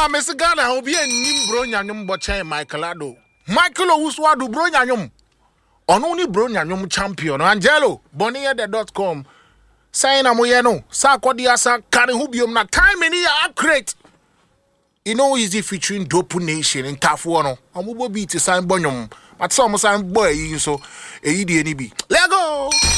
Mama Mesigana will be a Nimbro Boche Michael Ado. Michael Owuswadu Bro Nyanyum. On only Bro Nyanyum champion. Angelo, Bonnier.com. Saying Amoyeno, Sarkodiasa, Karihubium, na time in here, accurate. You know, easy featuring Dope Nation in Tafuano. I'm going to be to sign Bonum. But some sign boy, so a EDNB. Lego!